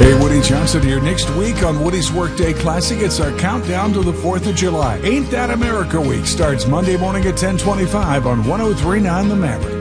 Hey, Woody Johnson here. Next week on Woody's Workday Classic, it's our countdown to the 4th of July. Ain't That America Week starts Monday morning at 10:25 on 103.9 The Maverick.